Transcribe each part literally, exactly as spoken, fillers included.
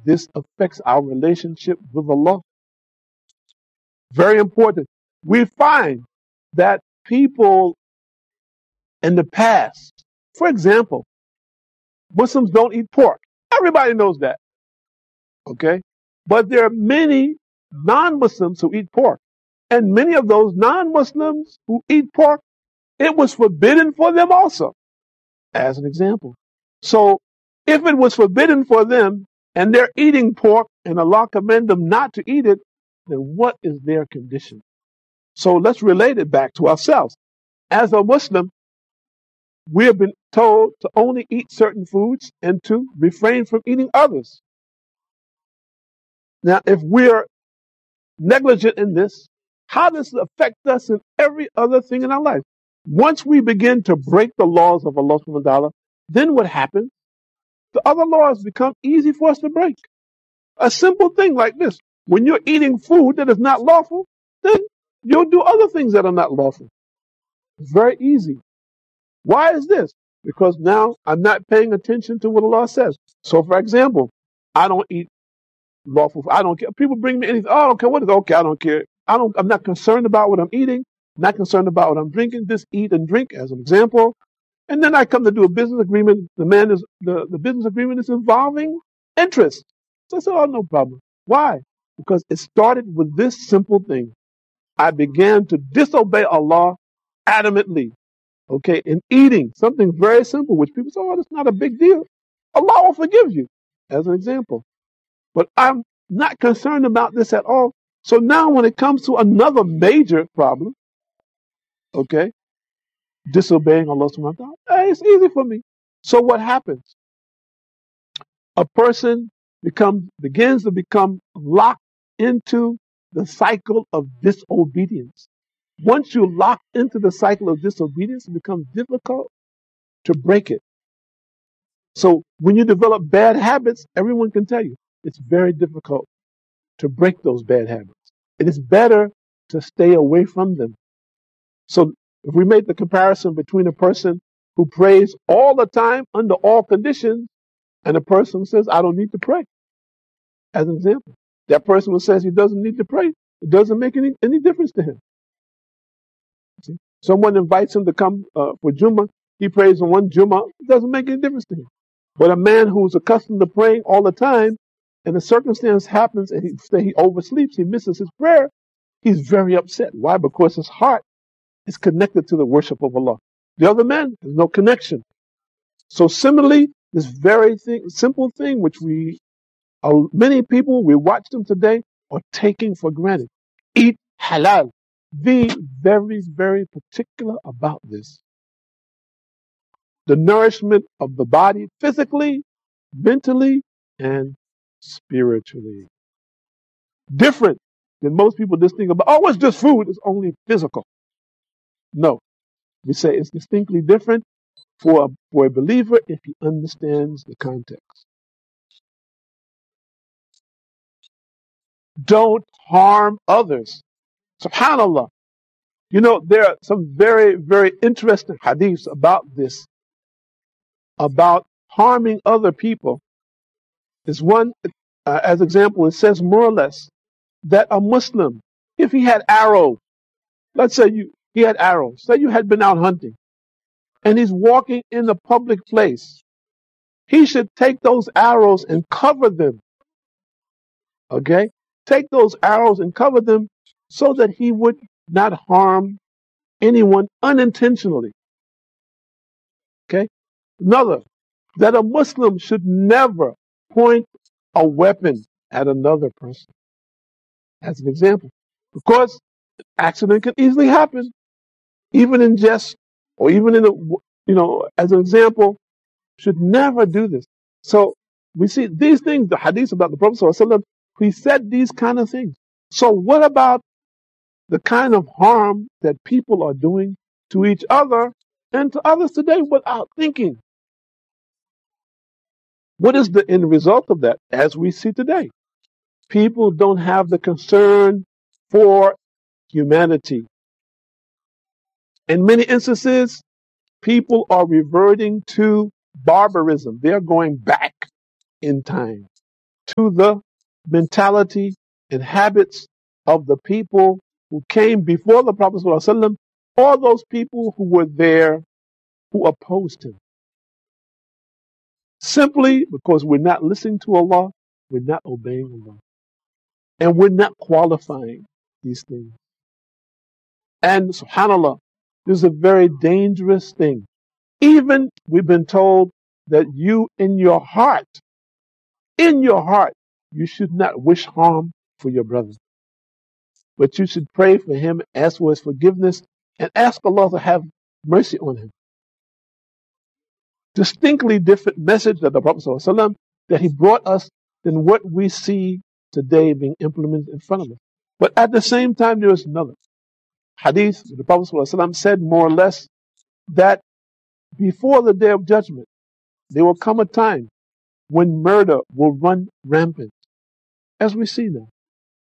this affects our relationship with Allah. Very important. We find that people in the past, for example, Muslims don't eat pork. Everybody knows that. Okay? But there are many non-Muslims who eat pork. And many of those non-Muslims who eat pork, it was forbidden for them also, as an example. So, if it was forbidden for them, and they're eating pork, and Allah commanded them not to eat it, then what is their condition? So let's relate it back to ourselves. As a Muslim, we have been told to only eat certain foods and to refrain from eating others. Now, if we're negligent in this, how does it affect us in every other thing in our life? Once we begin to break the laws of Allah subhanahu wa ta'ala, then what happens? The other laws become easy for us to break. A simple thing like this. When you're eating food that is not lawful, then you'll do other things that are not lawful. It's very easy. Why is this? Because now I'm not paying attention to what Allah says. So, for example, I don't eat lawful food. I don't care. People bring me anything. Oh, I don't care what it is. Okay, I don't care. I don't, I'm not concerned about what I'm eating. I'm not concerned about what I'm drinking. Just eat and drink, as an example. And then I come to do a business agreement. The man is the, the business agreement is involving interest. So I said, oh, no problem. Why? Because it started with this simple thing. I began to disobey Allah adamantly. Okay, in eating something very simple, which people say, oh, that's not a big deal. Allah will forgive you, as an example. But I'm not concerned about this at all. So now when it comes to another major problem, okay, disobeying Allah subhanahu wa ta'ala, hey, it's easy for me. So what happens? A person becomes begins to become locked into the cycle of disobedience. Once you lock into the cycle of disobedience, it becomes difficult to break it. So when you develop bad habits, everyone can tell you it's very difficult to break those bad habits. It is better to stay away from them. So if we make the comparison between a person who prays all the time under all conditions and a person who says, I don't need to pray, as an example, that person who says he doesn't need to pray, it doesn't make any, any difference to him. See? Someone invites him to come uh, for Jummah, he prays on one Jummah, it doesn't make any difference to him. But a man who's accustomed to praying all the time, and a circumstance happens and he, say he oversleeps, he misses his prayer, he's very upset. Why? Because his heart is connected to the worship of Allah. The other man has no connection. So similarly, this very thing, simple thing, which we, uh, many people, we watch them today, are taking for granted. Eat halal. Be very, very particular about this. The nourishment of the body, physically, mentally, and spiritually. Different than most people just think about, oh, it's just food, it's only physical. No. We say it's distinctly different for a, for a believer if he understands the context. Don't harm others. SubhanAllah. You know, there are some very, very interesting hadiths about this, about harming other people. There's one, uh, as example, it says more or less that a Muslim, if he had arrows, let's say you he had arrows, say you had been out hunting, and he's walking in a public place, he should take those arrows and cover them. Okay? Take those arrows and cover them so that he would not harm anyone unintentionally. Okay? Another, that a Muslim should never point a weapon at another person. As an example. Because accident can easily happen, even in jest, or even in a, you know, as an example, should never do this. So we see these things, the hadith about the Prophet ﷺ, he said these kind of things. So what about the kind of harm that people are doing to each other and to others today without thinking? What is the end result of that? As we see today, people don't have the concern for humanity. In many instances, people are reverting to barbarism. They're going back in time. to the mentality and habits of the people who came before the Prophet ﷺ, or those people who were there who opposed him. Simply because we're not listening to Allah, we're not obeying Allah. And we're not qualifying these things. And subhanAllah, this is a very dangerous thing. Even we've been told that you in your heart, in your heart, you should not wish harm for your brother. But you should pray for him, ask for his forgiveness, and ask Allah to have mercy on him. Distinctly different message that the Prophet ﷺ, that he brought us than what we see today being implemented in front of us. But at the same time, there is another hadith. The Prophet ﷺ said more or less that before the day of judgment, there will come a time when murder will run rampant, as we see now.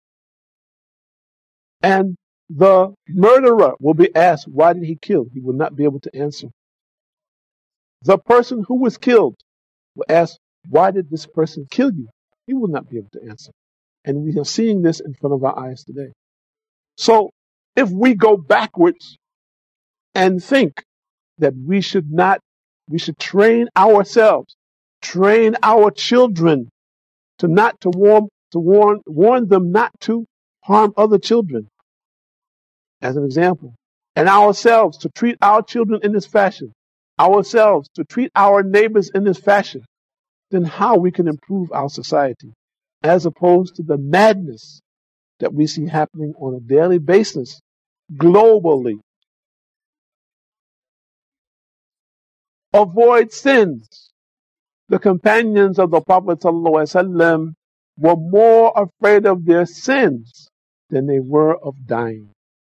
And the murderer will be asked, why did he kill? He will not be able to answer. The person who was killed will ask, why did this person kill you? He will not be able to answer. And we are seeing this in front of our eyes today. So if we go backwards and think that we should not, we should train ourselves, train our children to not to warn, to warn, warn them not to harm other children, as an example, and ourselves to treat our children in this fashion, ourselves to treat our neighbors in this fashion, then how we can improve our society, as opposed to the madness that we see happening on a daily basis globally. Avoid sins. The companions of the Prophet ﷺ were more afraid of their sins than they were of dying.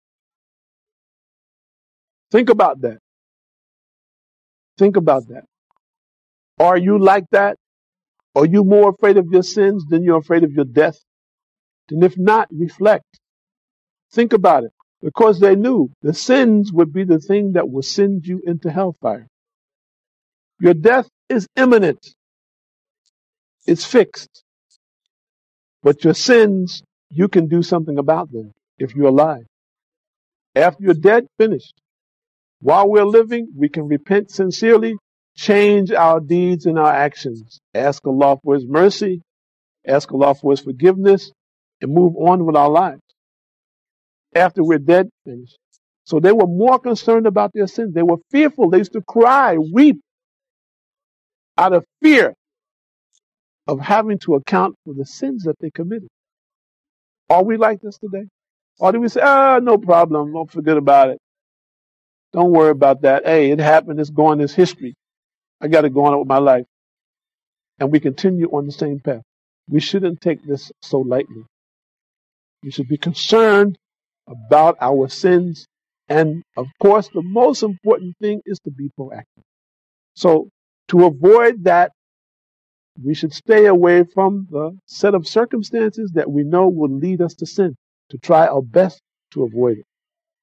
Think about that. Think about that. Are you like that? Are you more afraid of your sins than you're afraid of your death? And if not, reflect. Think about it. Because they knew the sins would be the thing that will send you into hellfire. Your death is imminent. It's fixed. But your sins, you can do something about them if you're alive. After you're dead, finished. While we're living, we can repent sincerely, change our deeds and our actions, ask Allah for His mercy, ask Allah for His forgiveness, and move on with our lives. After we're dead, finished. So they were more concerned about their sins. They were fearful. They used to cry, weep, out of fear of having to account for the sins that they committed. Are we like this today? Or do we say, ah, no problem, don't forget about it. Don't worry about that. Hey, it happened, it's gone, it's history. I got to go on with my life. And we continue on the same path. We shouldn't take this so lightly. We should be concerned about our sins. And of course, the most important thing is to be proactive. So to avoid that, we should stay away from the set of circumstances that we know will lead us to sin, to try our best to avoid it.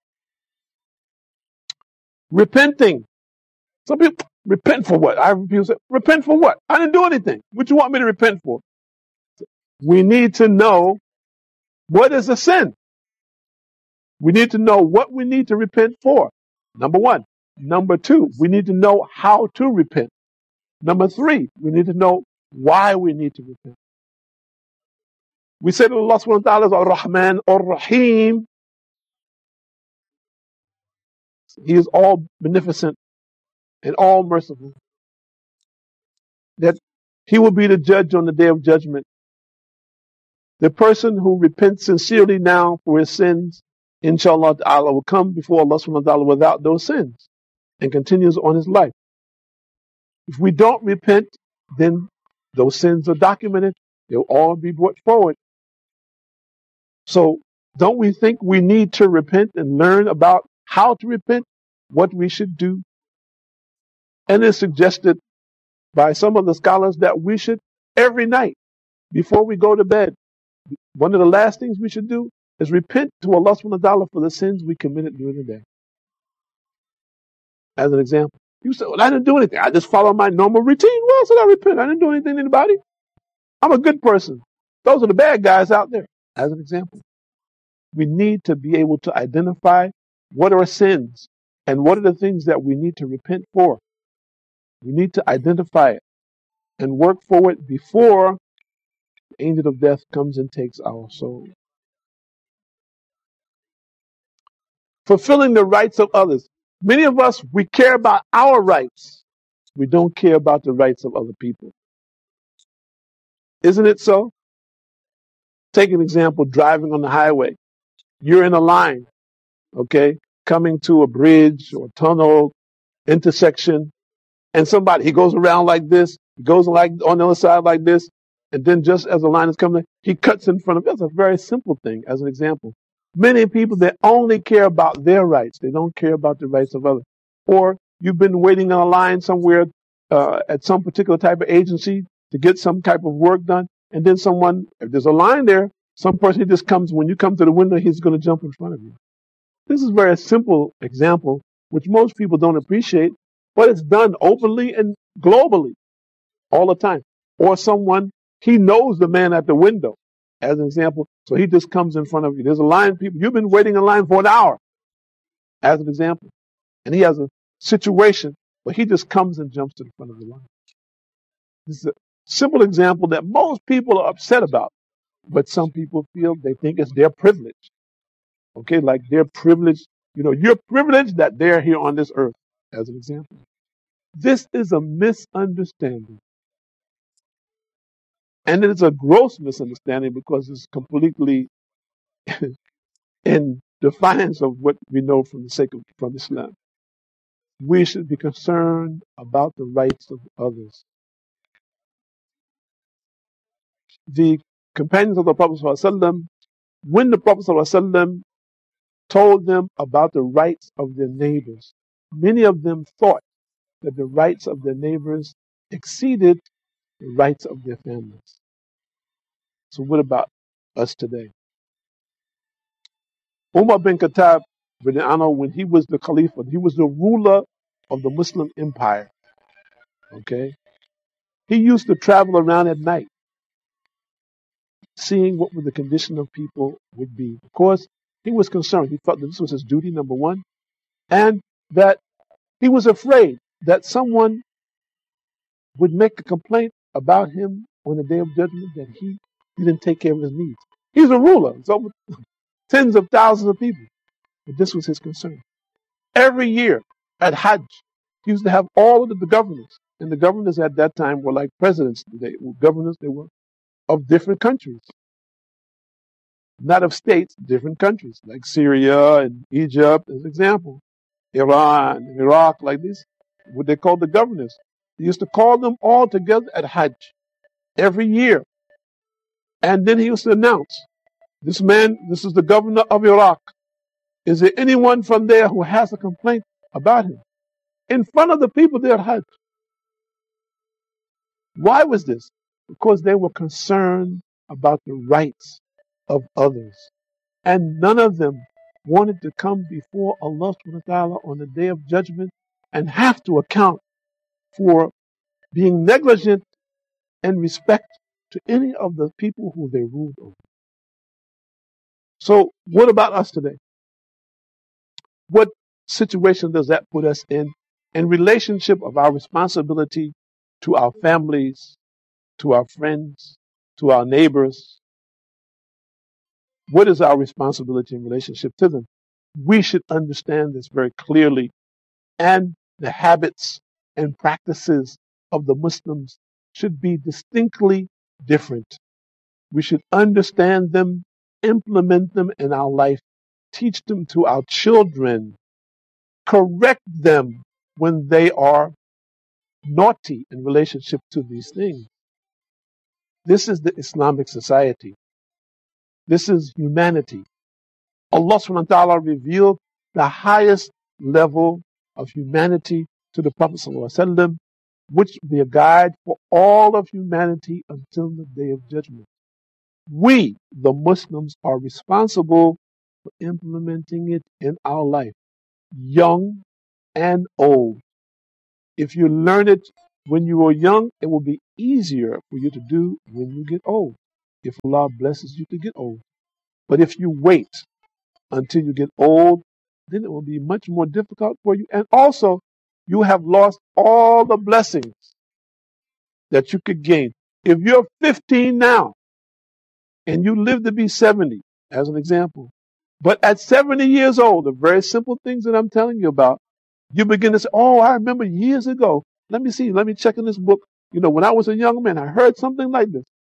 Repenting. Some people, repent for what? I have people say, repent for what? I didn't do anything. What you want me to repent for? We need to know what is a sin. We need to know what we need to repent for. Number one. Number two, we need to know how to repent. Number three, we need to know why we need to repent. We say that Allah subhanahu wa ta'ala is Ar-Rahman Ar-Rahim. He is all beneficent and all merciful. That He will be the judge on the day of judgment. The person who repents sincerely now for his sins, inshallah ta'ala, will come before Allah subhanahu wa ta'ala without those sins and continues on his life. If we don't repent, then those sins are documented. They'll all be brought forward. So don't we think we need to repent and learn about how to repent, what we should do? And it's suggested by some of the scholars that we should, every night, before we go to bed, one of the last things we should do is repent to Allah subhanahu wa ta'ala for the sins we committed during the day. As an example. You say, well, I didn't do anything. I just followed my normal routine. Well, I said I repent. I didn't do anything to anybody. I'm a good person. Those are the bad guys out there, as an example. We need to be able to identify what are sins and what are the things that we need to repent for. We need to identify it and work for it before the angel of death comes and takes our soul. Fulfilling the rights of others. Many of us, we care about our rights. We don't care about the rights of other people. Isn't it so? Take an example, driving on the highway. You're in a line, okay, coming to a bridge or tunnel, intersection, and somebody, he goes around like this, he goes like on the other side like this, and then just as the line is coming, he cuts in front of it. That's a very simple thing, as an example. Many people, they only care about their rights. They don't care about the rights of others. Or you've been waiting on a line somewhere uh, at some particular type of agency to get some type of work done, and then someone, if there's a line there, some person just comes, when you come to the window, he's going to jump in front of you. This is a very simple example, which most people don't appreciate, but it's done openly and globally all the time. Or someone, he knows the man at the window, as an example, so he just comes in front of you. There's a line of people, you've been waiting in line for an hour, as an example, and he has a situation, but he just comes and jumps to the front of the line. This is a simple example that most people are upset about, but some people feel they think it's their privilege. Okay, like they're privileged. You know, you're privileged that they're here on this earth, as an example. This is a misunderstanding. And it is a gross misunderstanding because it's completely in defiance of what we know from the sake of from Islam. We should be concerned about the rights of others. The companions of the Prophet ﷺ, when the Prophet ﷺ told them about the rights of their neighbors, many of them thought that the rights of their neighbors exceeded the rights of their families. So what about us today? Umar bin Khattab, when he was the Khalifa, he was the ruler of the Muslim empire. Okay? He used to travel around at night, seeing what the condition of people would be. Of course, he was concerned. He felt that this was his duty, number one, and that he was afraid that someone would make a complaint about him on the day of judgment that he didn't take care of his needs. He's a ruler. It's over tens of thousands of people. But this was his concern. Every year at Hajj, he used to have all of the, the governors. And the governors at that time were like presidents. They were governors, they were of different countries. Not of states, different countries, like Syria and Egypt, as an example. Iran, and Iraq, like this, what they called the governors. He used to call them all together at Hajj every year. And then he used to announce, this man, this is the governor of Iraq. Is there anyone from there who has a complaint about him? In front of the people there at Hajj. Why was this? Because they were concerned about the rights of others. And none of them wanted to come before Allah subhanahu wa ta'ala on the day of judgment and have to account for being negligent in respect to any of the people who they ruled over. So what about us today? What situation does that put us in, in relationship of our responsibility to our families, to our friends, to our neighbors? What is our responsibility in relationship to them? We should understand this very clearly, and the habits and practices of the Muslims should be distinctly different. We should understand them, implement them in our life, teach them to our children, correct them when they are naughty in relationship to these things. This is the Islamic society. This is humanity. Allah subhanahu wa ta'ala revealed the highest level of humanity to the Prophet sallallahu alaihi wasallam, which will be a guide for all of humanity until the day of judgment. We, the Muslims, are responsible for implementing it in our life, young and old. If you learn it when you were young, it will be easier for you to do when you get old, if Allah blesses you to get old. But if you wait until you get old, then it will be much more difficult for you. And also, you have lost all the blessings that you could gain. If you're fifteen now and you live to be seventy, as an example, but at seventy years old, the very simple things that I'm telling you about, you begin to say, oh, I remember years ago. Let me see. Let me check in this book. You know, when I was a young man, I heard something like this.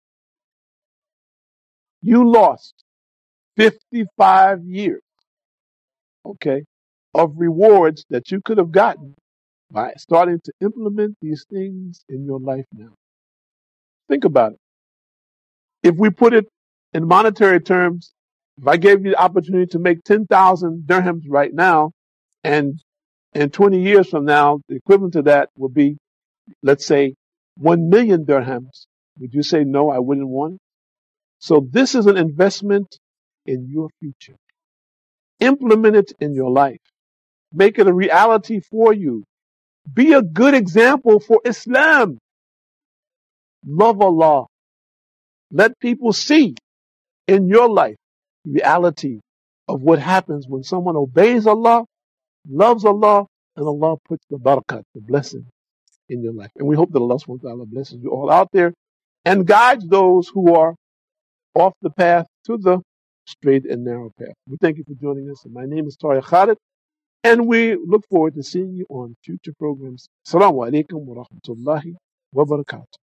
You lost fifty-five years, okay, of rewards that you could have gotten by starting to implement these things in your life now. Think about it. If we put it in monetary terms, if I gave you the opportunity to make ten thousand dirhams right now, and in twenty years from now, the equivalent to that would be, let's say, one million dirhams, would you say, no, I wouldn't want it? So this is an investment in your future. Implement it in your life. Make it a reality for you. Be a good example for Islam. Love Allah. Let people see in your life the reality of what happens when someone obeys Allah, loves Allah, and Allah puts the barakat, the blessing, in your life. And we hope that Allah subhanahu wa ta'ala blesses you all out there and guides those who are off the path to the straight and narrow path. We thank you for joining us. And my name is Tariq Khalid, and we look forward to seeing you on future programs. Assalamu alaikum wa rahmatullahi wa barakatuh.